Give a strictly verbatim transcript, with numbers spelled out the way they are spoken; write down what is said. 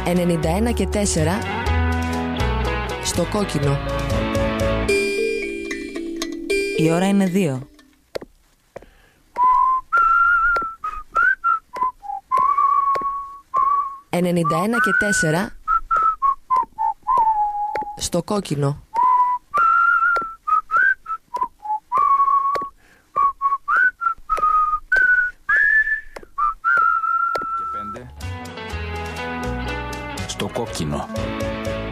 ενενήντα ένα και τέσσερα στο κόκκινο. Η ώρα είναι δύο. ενενήντα ένα και τέσσερα στο κόκκινο. Και πέντε στο κόκκινο.